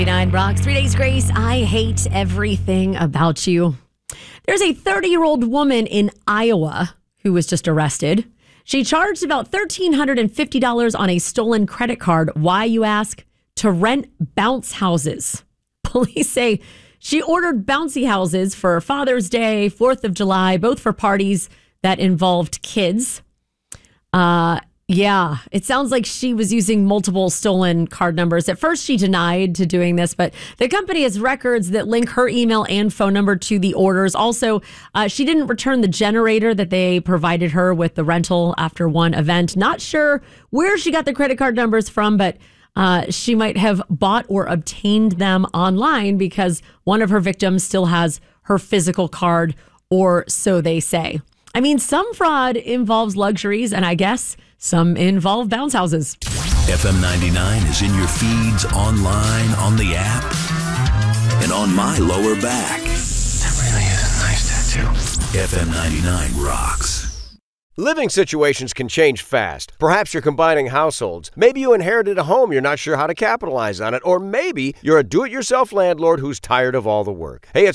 9 Rocks, 3 Days Grace. I hate everything about you. There's a 30-year-old woman in Iowa who was just arrested. She charged about $1,350 on a stolen credit card. Why, you ask? To rent bounce houses. Police say she ordered bouncy houses for Father's Day, 4th of July, both for parties that involved kids. Yeah, it sounds like she was using multiple stolen card numbers. At first, she denied to doing this, but the company has records that link her email and phone number to the orders. Also, she didn't return the generator that they provided her with the rental after one event. Not sure where she got the credit card numbers from, but she might have bought or obtained them online because one of her victims still has her physical card, or so they say. I mean, some fraud involves luxuries, and I guess some involve bounce houses. FM 99 is in your feeds, online, on the app, and on my lower back. That really is a nice tattoo. FM 99 rocks. Living situations can change fast. Perhaps you're combining households. Maybe you inherited a home, you're not sure how to capitalize on it. Or maybe you're a do-it-yourself landlord who's tired of all the work. Hey, it's